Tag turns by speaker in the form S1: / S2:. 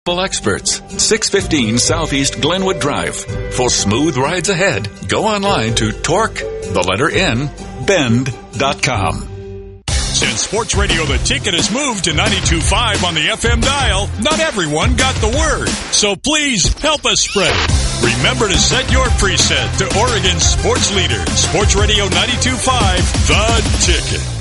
S1: Experts, 615 Southeast Glenwood Drive. For smooth rides ahead, go online to torquebend.com.
S2: Since Sports Radio The Ticket has moved to 92.5 on the FM dial, not everyone got the word. So please help us spread it. Remember to set your preset to Oregon's sports leader, Sports Radio 92.5 The Ticket.